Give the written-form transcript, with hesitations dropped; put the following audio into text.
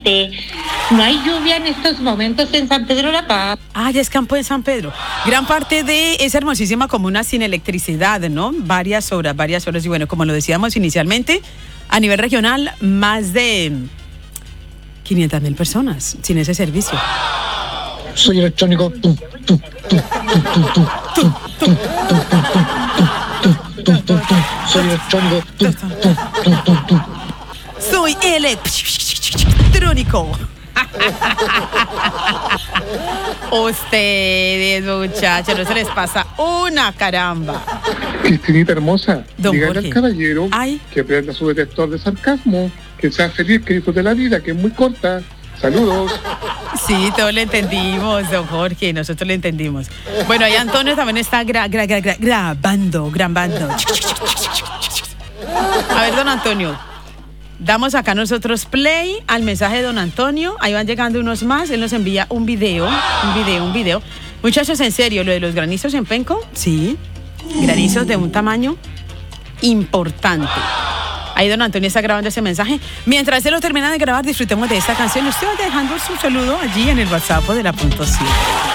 No hay lluvia en estos momentos en San Pedro de la Paz. Ah, ya es campo de San Pedro. Gran parte de esa hermosísima comuna sin electricidad, ¿no? Varias horas. Y bueno, como lo decíamos inicialmente, a nivel regional, más de 500,000 personas sin ese servicio. Soy electrónico. Soy electrónico. Soy electrónico. Ustedes, muchachos, no se les pasa una caramba. Cristinita hermosa, Don dígale Jorge. al caballero Ay. que prenda su detector de sarcasmo, que sea feliz, que disfrute la vida, que es muy corta. Saludos. Sí, todos le entendimos, don Jorge, nosotros le entendimos. Bueno, ahí Antonio también está grabando. A ver, don Antonio, damos acá nosotros play al mensaje de don Antonio. Ahí van llegando unos más, él nos envía un video. Muchachos, en serio, lo de los granizos en Penco, sí, granizos de un tamaño importante. Ahí don Antonio está grabando ese mensaje. Mientras él lo termina de grabar, disfrutemos de esta canción. Usted va dejando su saludo allí en el WhatsApp de La Punto 7.